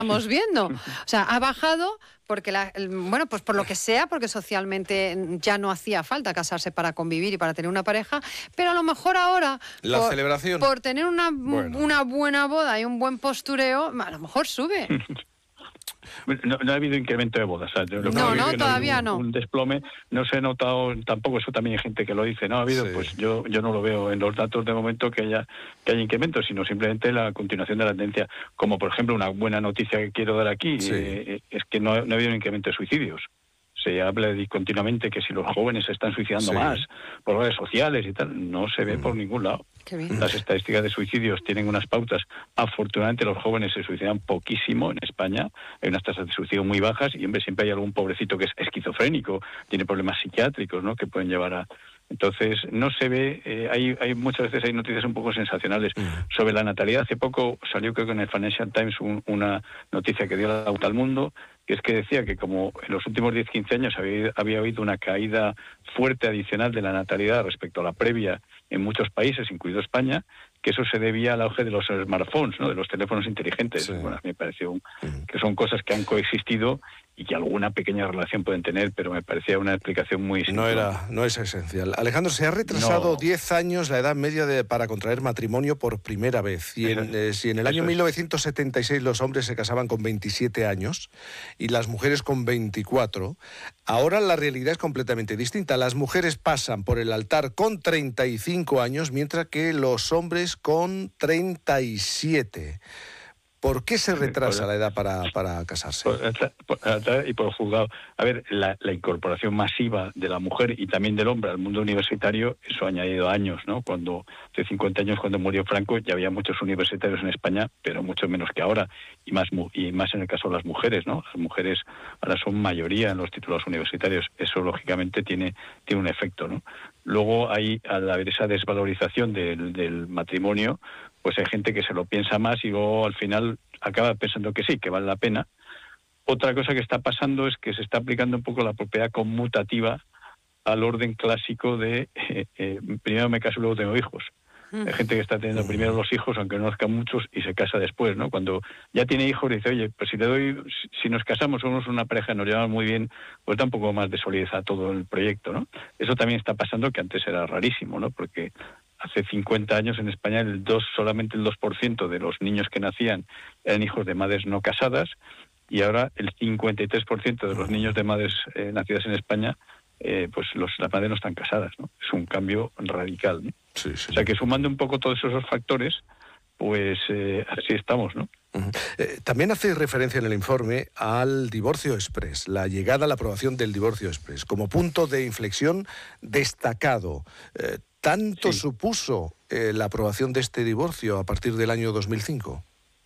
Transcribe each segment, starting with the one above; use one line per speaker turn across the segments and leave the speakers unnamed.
estamos viendo. O sea, ha bajado porque, bueno, pues por lo que sea, porque socialmente ya no hacía falta casarse para convivir y para tener una pareja, pero a lo mejor ahora,
celebración,
por tener una buena boda y un buen postureo, a lo mejor sube.
No ha habido incremento de bodas. O sea,
no, todavía no.
Un desplome, no se ha notado tampoco, eso también hay gente que lo dice, no ha habido, pues yo no lo veo en los datos de momento que haya incremento, sino simplemente la continuación de la tendencia. Como por ejemplo, una buena noticia que quiero dar aquí, es que no ha habido un incremento de suicidios. Se habla continuamente que si los jóvenes se están suicidando más por redes sociales y tal, no se ve por ningún lado. Las estadísticas de suicidios tienen unas pautas. Afortunadamente los jóvenes se suicidan poquísimo en España. Hay unas tasas de suicidio muy bajas y siempre hay algún pobrecito que es esquizofrénico, tiene problemas psiquiátricos, ¿no?, que pueden llevar a... Entonces, no se ve, hay muchas veces hay noticias un poco sensacionales sobre la natalidad. Hace poco salió, creo que en el Financial Times, una noticia que dio la vuelta al mundo, que es que decía que como en los últimos 10-15 años había habido una caída fuerte adicional de la natalidad respecto a la previa en muchos países, incluido España, que eso se debía al auge de los smartphones, ¿no?, de los teléfonos inteligentes. Bueno, me pareció que son cosas que han coexistido y que alguna pequeña relación pueden tener, pero me parecía una explicación muy simple.
No es esencial. Alejandro, se ha retrasado 10 años la edad media para contraer matrimonio por primera vez. Y si en el año 1976 los hombres se casaban con 27 años y las mujeres con 24, ahora la realidad es completamente distinta. Las mujeres pasan por el altar con 35 años, mientras que los hombres con 37. ¿Por qué se retrasa la edad para casarse?
Y por el juzgado. A ver, la incorporación masiva de la mujer y también del hombre al mundo universitario, eso ha añadido años, ¿no? Hace 50 años, cuando murió Franco, ya había muchos universitarios en España, pero mucho menos que ahora, y más en el caso de las mujeres, ¿no? Las mujeres ahora son mayoría en los títulos universitarios. Eso, lógicamente, tiene un efecto, ¿no? Luego, al haber esa desvalorización del matrimonio, pues hay gente que se lo piensa más y luego al final acaba pensando que sí, que vale la pena. Otra cosa que está pasando es que se está aplicando un poco la propiedad conmutativa al orden clásico de primero me caso y luego tengo hijos. Hay gente que está teniendo primero los hijos, aunque no nazcan muchos, y se casa después, ¿no? Cuando ya tiene hijos dice, oye, pues si nos casamos, somos una pareja, nos llevamos muy bien, pues da un poco más de solidez a todo el proyecto, ¿no? Eso también está pasando, que antes era rarísimo, ¿no? Porque hace 50 años en España solamente el 2% de los niños que nacían eran hijos de madres no casadas, y ahora el 53% de los niños de madres nacidas en España, pues las madres no están casadas, ¿no? Es un cambio radical, ¿no?
Sí.
O sea que sumando un poco todos esos factores, pues así estamos, ¿no?
También hace referencia en el informe al divorcio express, la aprobación del divorcio express, como punto de inflexión destacado. ¿Tanto supuso la aprobación de este divorcio a partir del año 2005?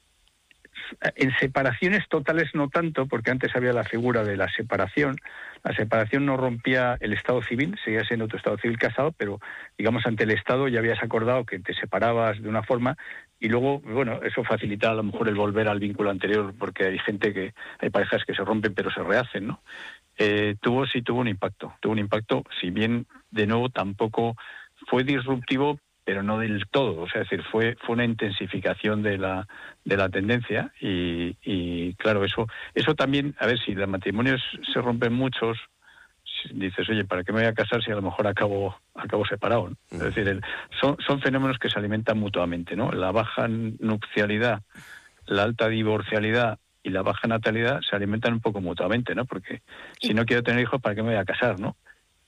En separaciones totales no tanto, porque antes había la figura de la separación. La separación no rompía el estado civil, seguía siendo tu estado civil casado, pero digamos ante el Estado ya habías acordado que te separabas de una forma y luego, bueno, eso facilita a lo mejor el volver al vínculo anterior, porque hay parejas que se rompen pero se rehacen, ¿no? Tuvo un impacto, si bien de nuevo tampoco fue disruptivo, pero no del todo, o sea, es decir, fue una intensificación de la tendencia y claro, eso también, a ver, si los matrimonios se rompen muchos, dices, oye, ¿para qué me voy a casar si a lo mejor acabo separado, ¿no? Es decir, son fenómenos que se alimentan mutuamente, ¿no? La baja nupcialidad, la alta divorcialidad y la baja natalidad se alimentan un poco mutuamente, ¿no? Porque si no quiero tener hijos, ¿para qué me voy a casar, no?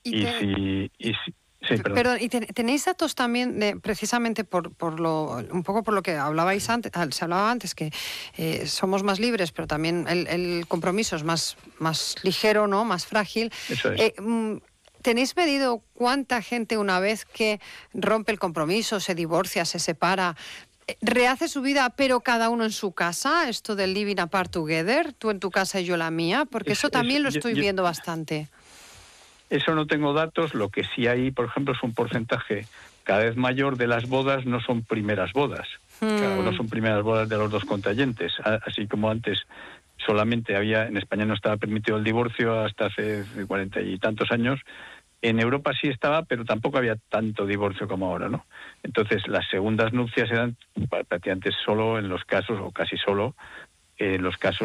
Sí,
perdón, ¿y tenéis datos también precisamente un poco por lo que hablabais antes, se hablaba antes, que somos más libres, pero también el compromiso es más ligero, ¿no?, más frágil?
Eso es.
¿Tenéis medido cuánta gente, una vez que rompe el compromiso, se divorcia, se separa, rehace su vida, pero cada uno en su casa? Esto del living apart together, tú en tu casa y yo la mía, porque eso también lo estoy viendo bastante.
Eso no tengo datos. Lo que sí hay, por ejemplo, es un porcentaje cada vez mayor de las bodas no son primeras bodas, o no son primeras bodas de los dos contrayentes, así como antes solamente en España no estaba permitido el divorcio hasta hace 40 y tantos años. En Europa sí estaba, pero tampoco había tanto divorcio como ahora, ¿no? Entonces, las segundas nupcias eran prácticamente solo en los casos, o casi solo en los casos